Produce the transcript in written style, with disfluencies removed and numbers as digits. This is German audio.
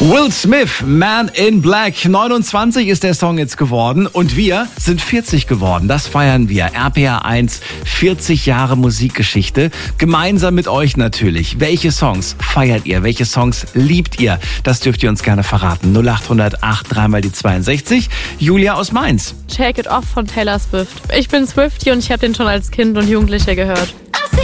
Will Smith, Man in Black. 29 ist der Song jetzt geworden und wir sind 40 geworden. Das feiern wir. RPR 1, 40 Jahre Musikgeschichte. Gemeinsam mit euch natürlich. Welche Songs feiert ihr? Welche Songs liebt ihr? Das dürft ihr uns gerne verraten. 0800 8 3 die 62. Julia aus Mainz. Shake It Off von Taylor Swift. Ich bin Swiftie und ich habe den schon als Kind und Jugendliche gehört.